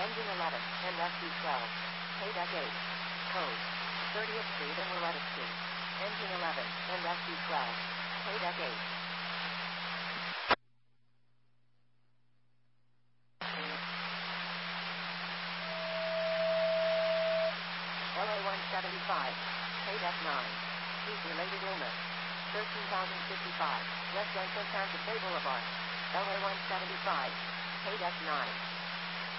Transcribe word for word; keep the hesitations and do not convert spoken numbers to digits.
Engine eleven, N S D twelve. K deck eight. Code. thirtieth Street and Loretta Street. Engine eleven, N S D twelve. K deck eight. L A one seventy-five. K deck nine. Heat-related illness. thirteen thousand fifty-five. Residential Santa Fe Boulevard. L A one seventy-five. K deck nine.